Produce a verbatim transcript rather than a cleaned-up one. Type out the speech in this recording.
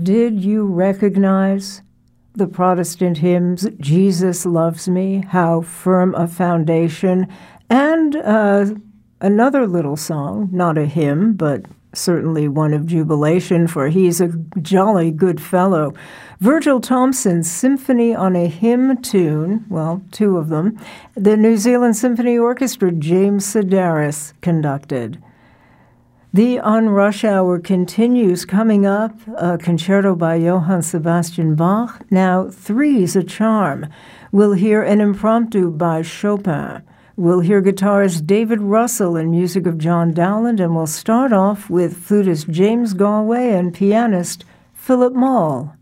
Did you recognize the Protestant hymns, Jesus Loves Me, How Firm a Foundation, and uh, another little song, not a hymn, but certainly one of jubilation, for he's a jolly good fellow. Virgil Thompson's Symphony on a Hymn Tune, well, two of them, the New Zealand Symphony Orchestra, James Sedaris, conducted. The On Rush Hour continues. Coming up, a concerto by Johann Sebastian Bach. Now, Three's a Charm. We'll hear an impromptu by Chopin. We'll hear guitarist David Russell and music of John Dowland, and we'll start off with flutist James Galway and pianist Philip Maul.